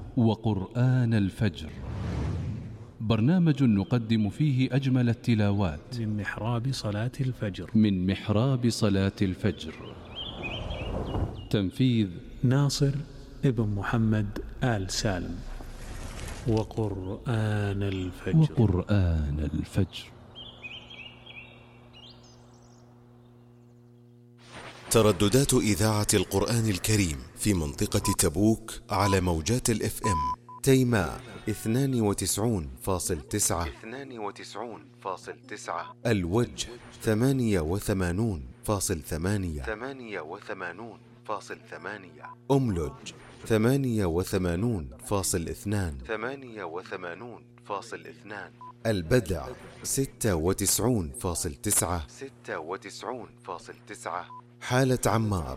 وقرآن الفجر، برنامج نقدم فيه أجمل التلاوات من محراب صلاة الفجر. تنفيذ ناصر ابن محمد آل سالم. وقرآن الفجر. ترددات إذاعة القرآن الكريم في منطقة تبوك على موجات الإف إم: تيماء 92.9، الوجه 88.8، أملج 88.2، البدع 96.9، حالة عمار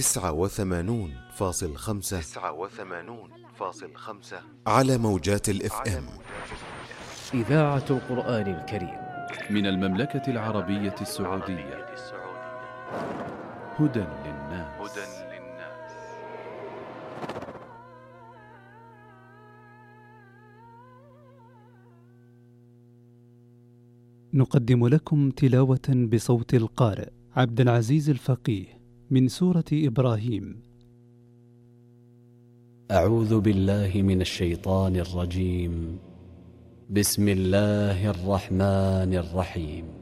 89.5 على موجات الإف إم. إذاعة القرآن الكريم من المملكة العربية السعودية. هدى للناس. نقدم لكم تلاوة بصوت القارئ عبد العزيز الفقيه من سورة إبراهيم. أعوذ بالله من الشيطان الرجيم. بسم الله الرحمن الرحيم.